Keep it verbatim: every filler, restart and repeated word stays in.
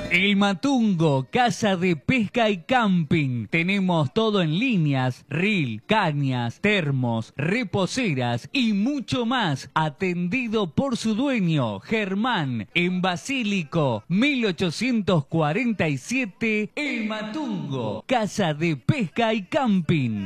El Matungo, casa de pesca y camping. Tenemos todo en líneas, reel, cañas, termos, reposeras y mucho más. Atendido por su dueño, Germán, en Basílico, mil ochocientos cuarenta y siete. El Matungo, casa de pesca y camping.